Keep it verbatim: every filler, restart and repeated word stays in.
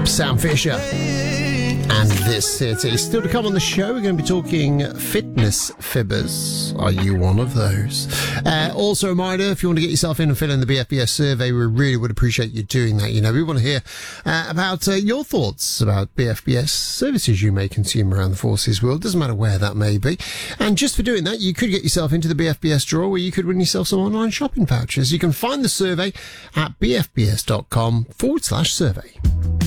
Sam Fisher and This City. Still to come on the show, we're going to be talking fitness fibbers. Are you one of those? Uh, also a reminder, if you want to get yourself in and fill in the B F B S survey, we really would appreciate you doing that. You know, we want to hear uh, about uh, your thoughts about B F B S services you may consume around the forces world. Doesn't matter where that may be. And just for doing that, you could get yourself into the B F B S draw where you could win yourself some online shopping vouchers. You can find the survey at bfbs.com forward slash survey.